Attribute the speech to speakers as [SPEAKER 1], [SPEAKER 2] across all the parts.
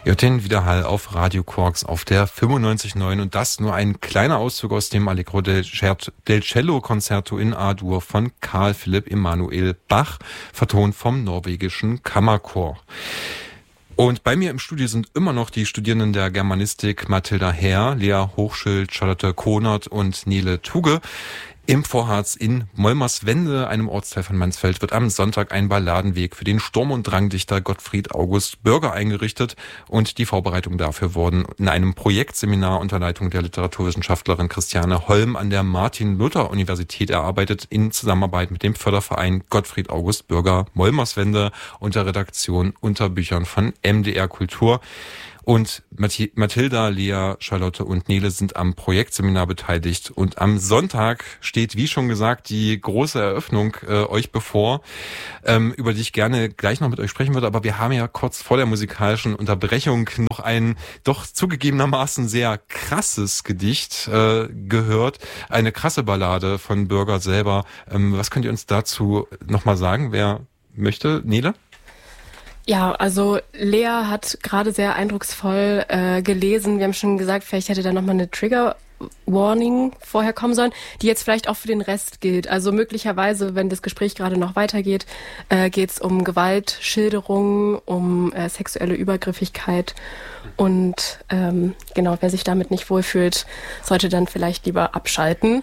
[SPEAKER 1] Hört den Widerhall auf Radio Quarks auf der 95.9 und das nur ein kleiner Auszug aus dem Allegro del Cello Concerto in A-Dur von Carl Philipp Emanuel Bach, vertont vom norwegischen Kammerchor. Und bei mir im Studio sind immer noch die Studierenden der Germanistik Mathilda Herr, Lea Hochschild, Charlotte Kohnert und Nele Tuge. Im Vorharz in Molmerswende, einem Ortsteil von Mansfeld, wird am Sonntag ein Balladenweg für den Sturm- und Drangdichter Gottfried August Bürger eingerichtet und die Vorbereitungen dafür wurden in einem Projektseminar unter Leitung der Literaturwissenschaftlerin Christiane Holm an der Martin-Luther-Universität erarbeitet in Zusammenarbeit mit dem Förderverein Gottfried August Bürger Molmerswende unter Redaktion unter Büchern von MDR Kultur. Und Mathilda, Lea, Charlotte und Nele sind am Projektseminar beteiligt. Und am Sonntag steht, wie schon gesagt, die große Eröffnung euch bevor, über die ich gerne gleich noch mit euch sprechen würde. Aber wir haben ja kurz vor der musikalischen Unterbrechung noch ein doch zugegebenermaßen sehr krasses Gedicht gehört. Eine krasse Ballade von Bürger selber. Was könnt ihr uns dazu nochmal sagen? Wer möchte? Nele?
[SPEAKER 2] Ja, also Lea hat gerade sehr eindrucksvoll gelesen. Wir haben schon gesagt, vielleicht hätte da nochmal eine Trigger-Warning vorher kommen sollen, die jetzt vielleicht auch für den Rest gilt. Also möglicherweise, wenn das Gespräch gerade noch weitergeht, geht es um Gewaltschilderungen, um sexuelle Übergriffigkeit. Und genau, wer sich damit nicht wohlfühlt, sollte dann vielleicht lieber abschalten.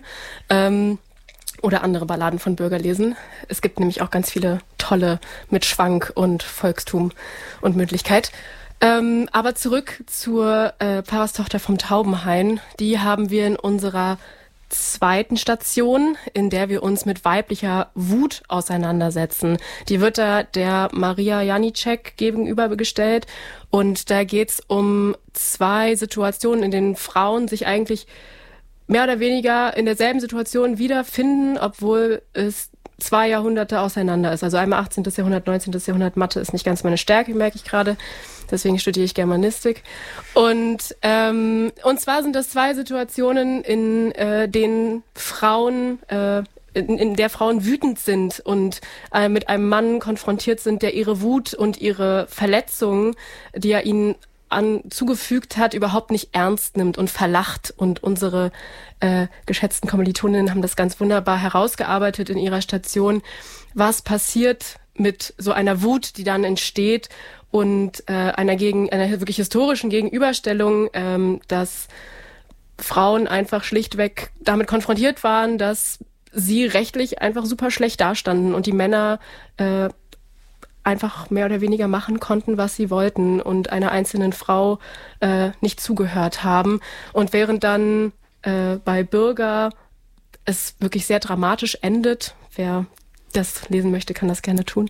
[SPEAKER 2] Oder andere Balladen von Bürger lesen. Es gibt nämlich auch ganz viele tolle mit Schwank und Volkstum und Mündlichkeit. Aber zurück zur Pfarrerstochter vom Taubenhain. Die haben wir in unserer zweiten Station, in der wir uns mit weiblicher Wut auseinandersetzen. Die wird da der Maria Janicek gegenübergestellt. Und da geht's um zwei Situationen, in denen Frauen sich eigentlich mehr oder weniger in derselben Situation wiederfinden, obwohl es 2 Jahrhunderte auseinander ist. Also einmal 18. Jahrhundert, 19. Jahrhundert. Mathe ist nicht ganz meine Stärke, merke ich gerade. Deswegen studiere ich Germanistik. Und zwar sind das 2 Situationen, in denen Frauen, in der Frauen wütend sind und mit einem Mann konfrontiert sind, der ihre Wut und ihre Verletzungen, die er ihnen zugefügt hat, überhaupt nicht ernst nimmt und verlacht. Und unsere geschätzten Kommilitoninnen haben das ganz wunderbar herausgearbeitet in ihrer Station, was passiert mit so einer Wut, die dann entsteht und einer wirklich historischen Gegenüberstellung, dass Frauen einfach schlichtweg damit konfrontiert waren, dass sie rechtlich einfach super schlecht dastanden und die Männer einfach mehr oder weniger machen konnten, was sie wollten und einer einzelnen Frau nicht zugehört haben. Und während dann bei Bürger es wirklich sehr dramatisch endet, wer das lesen möchte, kann das gerne tun,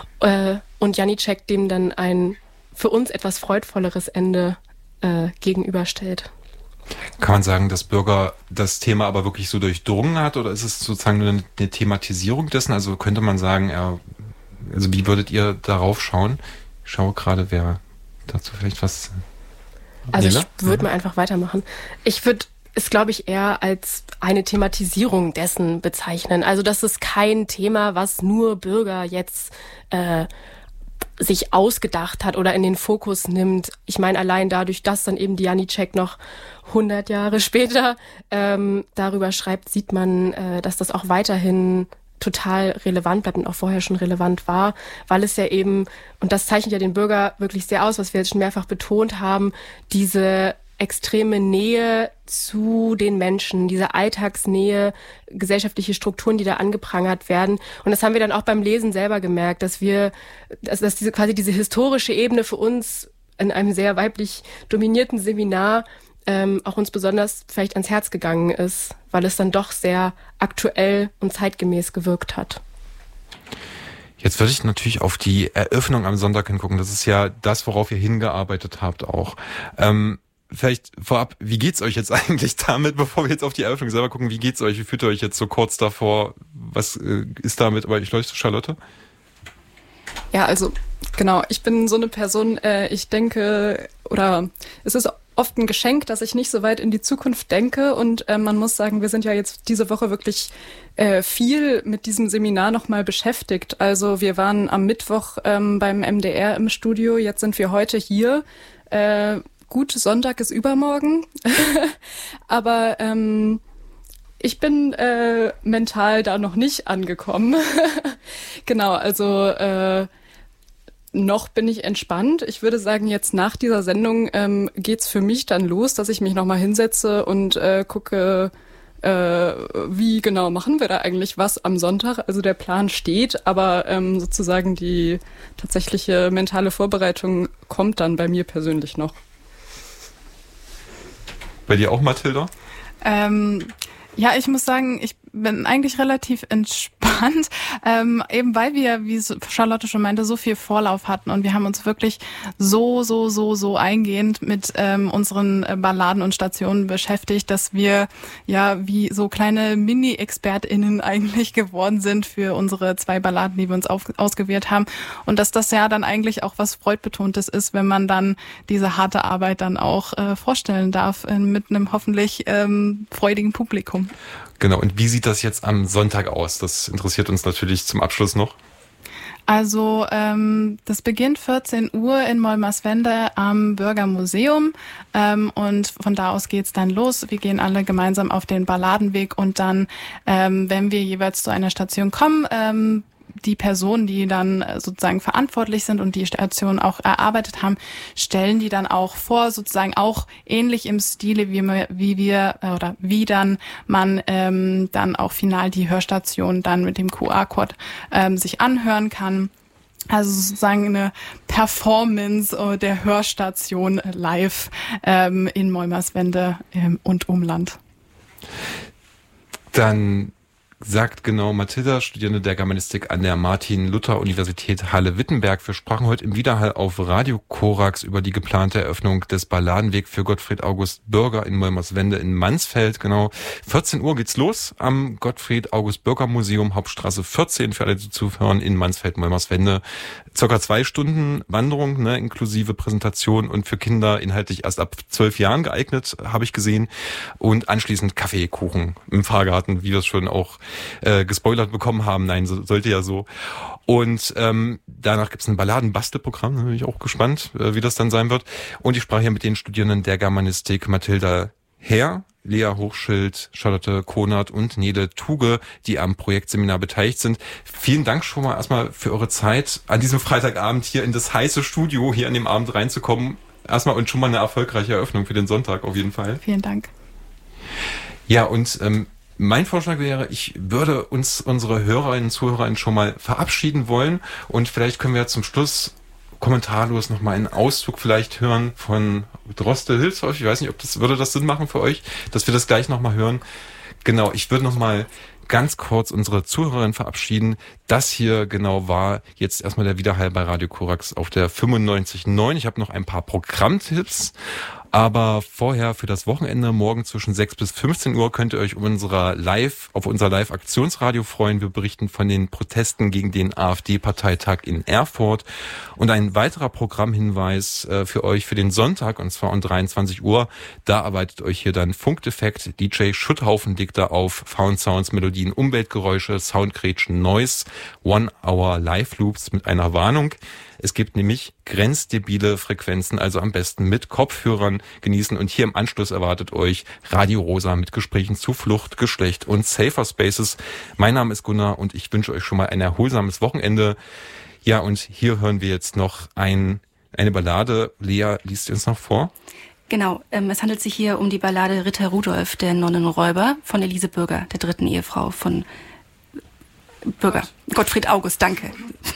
[SPEAKER 2] und Janicek dem dann ein für uns etwas freudvolleres Ende gegenüberstellt.
[SPEAKER 1] Kann man sagen, dass Bürger das Thema aber wirklich so durchdrungen hat, oder ist es sozusagen nur eine Thematisierung dessen? Also könnte man sagen, also wie würdet ihr darauf schauen? Ich schaue gerade, wer dazu vielleicht was...
[SPEAKER 2] Also ich würde mal einfach weitermachen. Ich würde es, glaube ich, eher als eine Thematisierung dessen bezeichnen. Also das ist kein Thema, was nur Bürger jetzt sich ausgedacht hat oder in den Fokus nimmt. Ich meine, allein dadurch, dass dann eben die Janicek noch 100 Jahre später darüber schreibt, sieht man, dass das auch weiterhin total relevant bleibt und auch vorher schon relevant war, weil es ja eben, und das zeichnet ja den Bürger wirklich sehr aus, was wir jetzt schon mehrfach betont haben, diese extreme Nähe zu den Menschen, diese Alltagsnähe, gesellschaftliche Strukturen, die da angeprangert werden. Und das haben wir dann auch beim Lesen selber gemerkt, dass diese historische Ebene für uns in einem sehr weiblich dominierten Seminar auch uns besonders vielleicht ans Herz gegangen ist, weil es dann doch sehr aktuell und zeitgemäß gewirkt hat.
[SPEAKER 1] Jetzt würde ich natürlich auf die Eröffnung am Sonntag hingucken. Das ist ja das, worauf ihr hingearbeitet habt auch. Vielleicht vorab, wie geht's euch jetzt eigentlich damit, bevor wir jetzt auf die Eröffnung selber gucken, wie geht's euch? Wie fühlt ihr euch jetzt so kurz davor? Was ist damit bei euch los, Charlotte?
[SPEAKER 3] Ja, also genau, ich bin so eine Person, ich denke, oder es ist oft ein Geschenk, dass ich nicht so weit in die Zukunft denke, und man muss sagen, wir sind ja jetzt diese Woche wirklich viel mit diesem Seminar nochmal beschäftigt. Also wir waren am Mittwoch beim MDR im Studio, jetzt sind wir heute hier. Gut, Sonntag ist übermorgen, aber ich bin mental da noch nicht angekommen. Genau, also noch bin ich entspannt. Ich würde sagen, jetzt nach dieser Sendung geht's für mich dann los, dass ich mich nochmal hinsetze und gucke, wie genau machen wir da eigentlich was am Sonntag. Also der Plan steht, aber sozusagen die tatsächliche mentale Vorbereitung kommt dann bei mir persönlich noch.
[SPEAKER 1] Bei dir auch, Mathilda?
[SPEAKER 4] Ja, ich muss sagen, ich bin eigentlich relativ entspannt, eben weil wir, wie Charlotte schon meinte, so viel Vorlauf hatten und wir haben uns wirklich so eingehend mit unseren Balladen und Stationen beschäftigt, dass wir ja wie so kleine Mini-ExpertInnen eigentlich geworden sind für unsere 2 Balladen, die wir uns ausgewählt haben und dass das ja dann eigentlich auch was Freudbetontes ist, wenn man dann diese harte Arbeit dann auch vorstellen darf mit einem hoffentlich freudigen Publikum.
[SPEAKER 1] Genau, und wie sieht das jetzt am Sonntag aus? Das interessiert uns natürlich zum Abschluss noch.
[SPEAKER 4] Also das beginnt 14 Uhr in Molmerswende am Bürgermuseum und von da aus geht's dann los. Wir gehen alle gemeinsam auf den Balladenweg und dann, wenn wir jeweils zu einer Station kommen, die Personen, die dann sozusagen verantwortlich sind und die Station auch erarbeitet haben, stellen die dann auch vor, sozusagen auch ähnlich im Stile, wie dann man dann auch final die Hörstation dann mit dem QR-Code sich anhören kann. Also sozusagen eine Performance der Hörstation live in Molmerswende und Umland.
[SPEAKER 1] Dann sagt genau Mathilda, Studierende der Germanistik an der Martin-Luther-Universität Halle-Wittenberg. Wir sprachen heute im Widerhall auf Radio Korax über die geplante Eröffnung des Balladenweg für Gottfried August Bürger in Molmerswende in Mansfeld. Genau, 14 Uhr geht's los am Gottfried August Bürger Museum, Hauptstraße 14, für alle, die zuhören, in Mansfeld-Molmerswende. Circa 2 Stunden Wanderung, inklusive Präsentation und für Kinder inhaltlich erst ab 12 Jahren geeignet, habe ich gesehen. Und anschließend Kaffee, Kuchen im Fahrgarten, wie wir es schon auch gespoilert bekommen haben. Nein, sollte ja so. Und danach gibt's ein Balladen-Bastelprogramm, da bin ich auch gespannt, wie das dann sein wird. Und ich sprach hier mit den Studierenden der Germanistik Mathilda Herr, Lea Hochschild, Charlotte Konert und Nele Tuge, die am Projektseminar beteiligt sind. Vielen Dank schon mal erstmal für eure Zeit, an diesem Freitagabend hier in das heiße Studio, hier an dem Abend reinzukommen. Erstmal und schon mal eine erfolgreiche Eröffnung für den Sonntag auf jeden Fall.
[SPEAKER 4] Vielen Dank.
[SPEAKER 1] Ja, und mein Vorschlag wäre, ich würde uns unsere Hörerinnen und Zuhörerinnen schon mal verabschieden wollen und vielleicht können wir zum Schluss kommentarlos nochmal einen Auszug vielleicht hören von Droste Hilfshoff. Ich weiß nicht, würde das Sinn machen für euch, dass wir das gleich nochmal hören. Genau, ich würde nochmal ganz kurz unsere Zuhörerinnen verabschieden. Das hier genau war jetzt erstmal der Widerhall bei Radio Korax auf der 95.9. Ich habe noch ein paar Programmtipps. Aber vorher für das Wochenende, morgen zwischen 6 bis 15 Uhr, könnt ihr euch auf unser Live-Aktionsradio freuen. Wir berichten von den Protesten gegen den AfD-Parteitag in Erfurt. Und ein weiterer Programmhinweis für euch für den Sonntag, und zwar um 23 Uhr. Da erwartet euch hier dann Funkdefekt. DJ Schutthaufen legt da auf Found Sounds, Melodien, Umweltgeräusche, Soundgrätschen, Noise, 1 Hour Live Loops mit einer Warnung. Es gibt nämlich grenzdebile Frequenzen, also am besten mit Kopfhörern genießen. Und hier im Anschluss erwartet euch Radio Rosa mit Gesprächen zu Flucht, Geschlecht und Safer Spaces. Mein Name ist Gunnar und ich wünsche euch schon mal ein erholsames Wochenende. Ja, und hier hören wir jetzt noch eine Ballade. Lea liest uns noch vor.
[SPEAKER 5] Genau, es handelt sich hier um die Ballade Ritter Rudolf, der Nonnenräuber, von Elise Bürger, der 3. Ehefrau von Gottfried August, danke.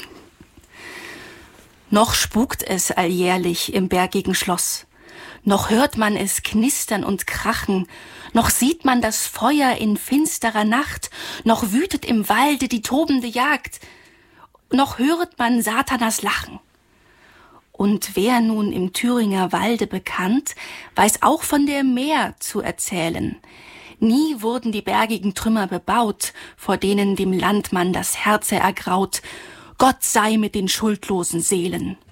[SPEAKER 5] Noch spukt es alljährlich im bergigen Schloss, noch hört man es knistern und krachen, noch sieht man das Feuer in finsterer Nacht, noch wütet im Walde die tobende Jagd, noch hört man Satanas Lachen. Und wer nun im Thüringer Walde bekannt, weiß auch von der Meer zu erzählen. Nie wurden die bergigen Trümmer bebaut, vor denen dem Landmann das Herze ergraut. Gott sei mit den schuldlosen Seelen.